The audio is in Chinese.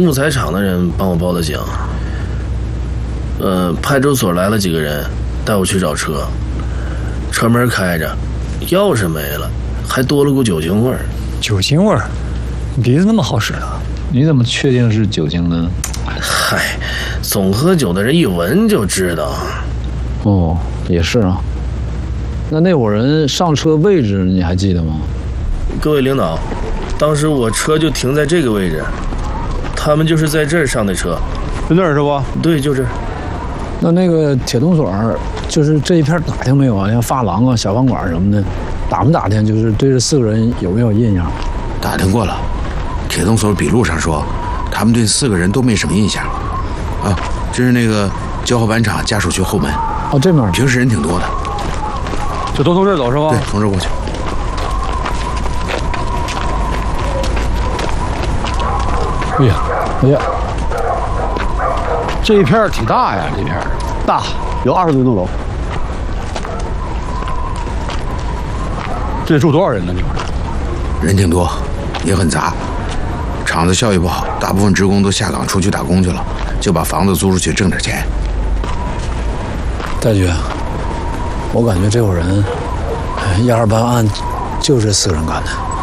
木材厂的人帮我报的警。派出所来了几个人，带我去找车。车门开着，钥匙没了，还多了股酒精味儿。 酒精味儿？你鼻子那么好使啊？ 你怎么确定是酒精呢？ 嗨，总喝酒的人一闻就知道。 哦，也是啊。那伙人上车位置你还记得吗？ 各位领导，当时我车就停在这个位置，他们就是在这儿上的车。 就那儿是不？ 对，就这儿。 那个铁洞所就是这一片打听没有啊？像发廊啊、小饭馆什么的，打没打听？就是对这4个人有没有印象？ 打听过了，铁洞所笔录上说，他们对4个人都没什么印象。啊，这是那个交河板厂家属区后门。 哦，这面平时人挺多的。 就都从这儿走是吧？ 对，从这儿过去。 哎呀，这一片挺大呀，这片大，有20多栋楼。这住多少人呢？这块人挺多，也很杂。厂子效益不好，大部分职工都下岗出去打工去了，就把房子租出去挣点钱。 大局，我感觉这伙人128案就这4个人干的。